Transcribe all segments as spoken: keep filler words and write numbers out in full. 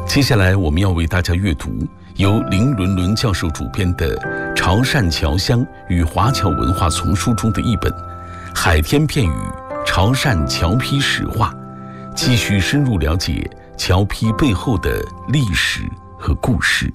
接下来我们要为大家阅读由林伦伦教授主编的《潮汕侨乡与华侨文化丛书》中的一本《海天片语：潮汕侨批史话》，继续深入了解侨批背后的历史和故事。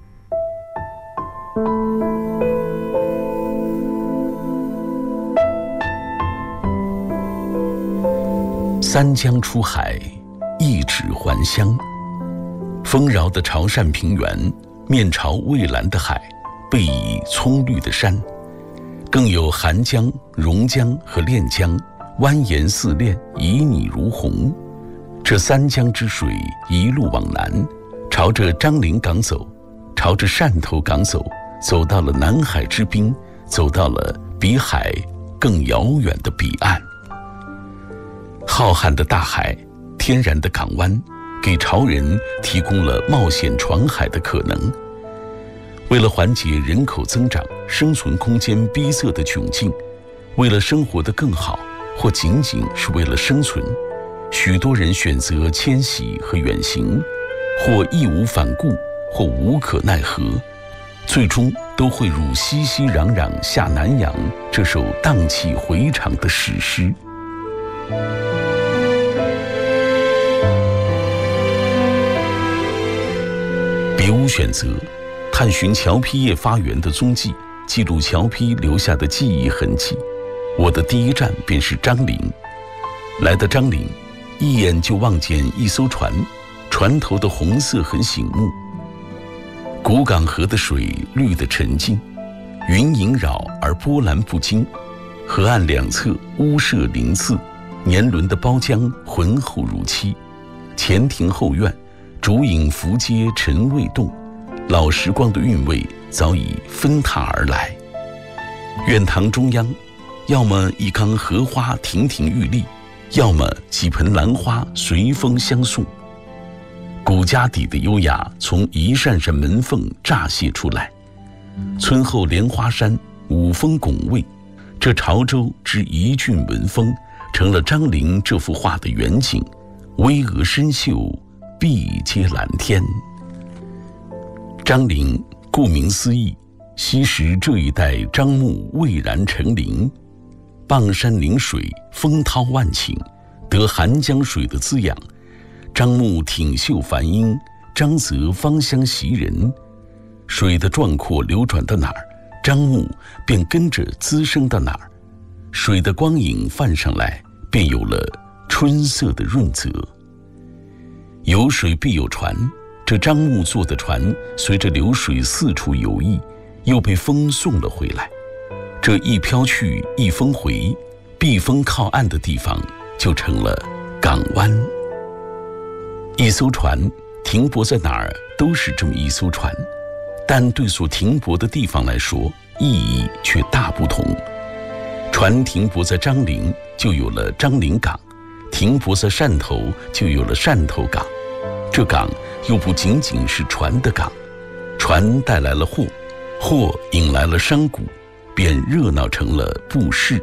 三江出海，一指还乡。丰饶的潮汕平原，面朝蔚蓝的海，背倚葱绿的山，更有韩江、榕江和练江，蜿蜒似练，旖旎如虹。这三江之水一路往南，朝着樟林港走，朝着汕头港走，走到了南海之滨，走到了比海更遥远的彼岸。浩瀚的大海，天然的港湾，给潮人提供了冒险闯海的可能。为了缓解人口增长、生存空间逼仄的窘境，为了生活得更好，或仅仅是为了生存，许多人选择迁徙和远行，或义无反顾，或无可奈何，最终都汇入熙熙攘攘下南洋这首荡气回肠的史诗。别无选择，探寻侨批业发源的踪迹，记录侨批留下的记忆痕迹。我的第一站便是樟林。来到樟林，一眼就望见一艘船，船头的红色很醒目。古港河的水绿得沉静，云萦绕而波澜不惊。河岸两侧屋舍鳞次，年轮的包浆浑厚如漆。前庭后院，竹影扶阶尘未动，老时光的韵味早已纷沓而来。院堂中央，要么一缸荷花亭亭玉立，要么几盆兰花随风相送。古家底的优雅从一扇扇门缝乍泄出来。村后莲花山，五峰拱卫，这潮州之一郡文峰，成了樟林这幅画的远景。巍峨深秀，碧阶蓝天。樟林顾名思义，昔时这一带樟木蔚然成林，傍山临水，风涛万顷，得韩江水的滋养。樟木挺秀繁英，樟泽芳香袭人。水的壮阔流转到哪儿，樟木便跟着滋生到哪儿。水的光影泛上来，便有了春色的润泽。有水必有船，这樟木做的船随着流水四处游弋，又被风送了回来。这一飘去一风回，避风靠岸的地方就成了港湾。一艘船停泊在哪儿都是这么一艘船，但对所停泊的地方来说，意义却大不同。船停泊在樟林，就有了樟林港；停泊在汕头，就有了汕头港。这港又不仅仅是船的港，船带来了货，货引来了商贾，便热闹成了布市。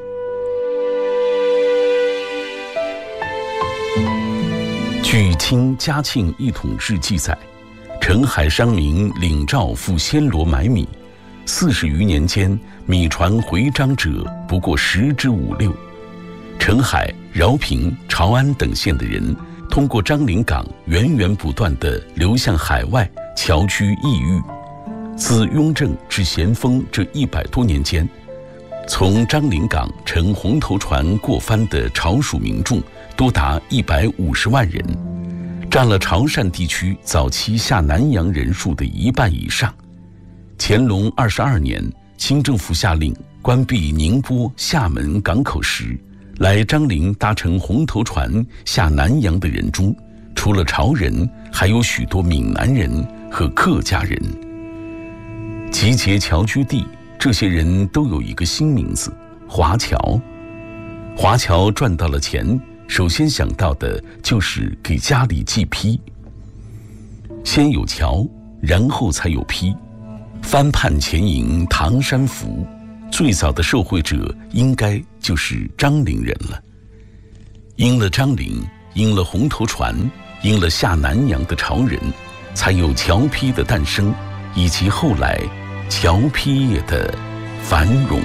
据《清嘉庆一统志》记载，澄海商民领诏赴暹罗买米，四十余年间，米船回樟者不过十之五六。澄海、饶平、潮安等县的人，通过樟林港源源不断地流向海外侨居异域。自雍正至咸丰这一百多年间，从樟林港乘红头船过番的潮属民众多达一百五十万人，占了潮汕地区早期下南洋人数的一半以上。乾隆二十二年，清政府下令关闭宁波、厦门港口时，来樟林搭乘红头船下南洋的人中，除了潮人，还有许多闽南人和客家人。集结侨居地，这些人都有一个新名字——华侨。华侨赚到了钱，首先想到的就是给家里寄批。先有侨，然后才有批。翻判前迎唐山府，最早的受惠者应该就是樟林人了。因了樟林，因了红头船，因了下南洋的潮人， 才有侨批的诞生，以及后来侨批业的繁荣。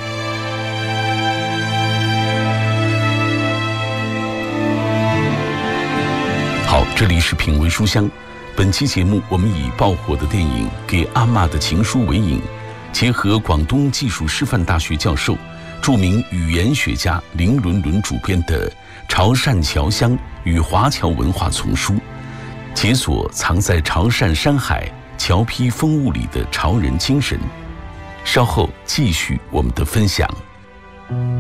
好，这里是品味书香。本期节目我们以爆火的电影《给阿嬷的情书》为引，结合广东技术师范大学教授、著名语言学家林伦伦主编的《潮汕侨乡与华侨文化丛书》，解锁藏在潮汕山海侨批风物里的潮人精神。稍后继续我们的分享。